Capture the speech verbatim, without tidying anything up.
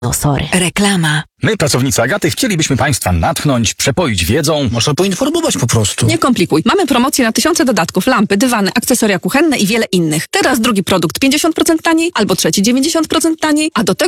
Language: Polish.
No sorry. Reklama. My, pracownicy Agaty, chcielibyśmy Państwa natchnąć, przepoić wiedzą. Można poinformować po prostu. Nie komplikuj. Mamy promocję na tysiące dodatków, lampy, dywany, akcesoria kuchenne i wiele innych. Teraz drugi produkt pięćdziesiąt procent taniej, albo trzeci dziewięćdziesiąt procent taniej, a do tego